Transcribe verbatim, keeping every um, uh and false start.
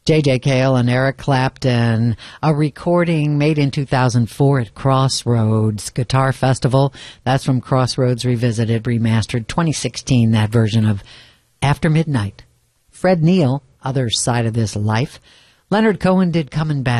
J J. Cale and Eric Clapton, a recording made in two thousand four at Crossroads Guitar Festival. That's from Crossroads Revisited, Remastered, twenty sixteen, that version of After Midnight. Fred Neil, Other Side of This Life. Leonard Cohen did Coming Back.